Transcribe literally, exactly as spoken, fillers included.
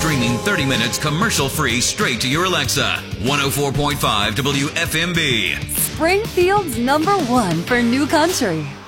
Streaming thirty minutes commercial-free straight to your Alexa. one oh four point five W F M B. Springfield's number one for new country.